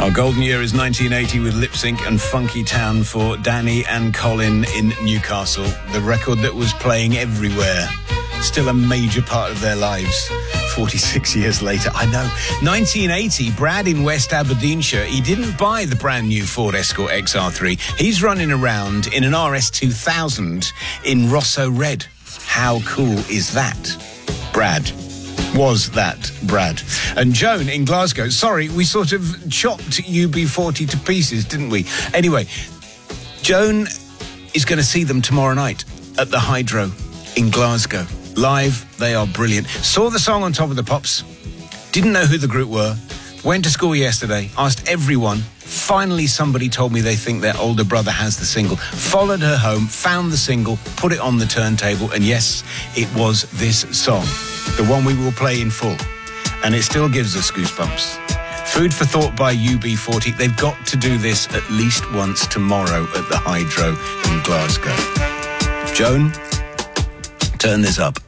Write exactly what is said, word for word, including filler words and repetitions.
Our golden year is nineteen eighty with Lip Sync and Funky Town for Danny and Colin in Newcastle. The record that was playing everywhere. Still a major part of their lives. forty-six years later, I know. nineteen eighty, Brad in West Aberdeenshire, he didn't buy the brand new Ford Escort X R three. He's running around in an R S two thousand in Rosso Red. How cool is that? Brad. Was that Brad? And Joan in Glasgow. Sorry, we sort of chopped U B forty to pieces, didn't we? Anyway, Joan is going to see them tomorrow night at the Hydro in Glasgow. Live, they are brilliant. Saw the song on Top of the Pops. Didn't know who the group were. Went to school yesterday. Asked everyone. Finally, somebody told me they think their older brother has the single. Followed her home, found the single, put it on the turntable, and yes, it was this song. The one we will play in full. And it still gives us goosebumps. Food for thought by U B forty. They've got to do this at least once tomorrow at the Hydro in Glasgow. Joan, turn this up.